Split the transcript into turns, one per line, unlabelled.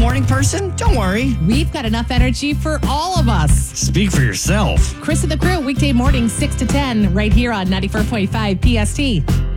morning person? Don't worry.
We've got enough energy for all of us.
Speak for yourself.
Chris and the Crew, weekday morning 6 to 10, right here on 94.5 PST.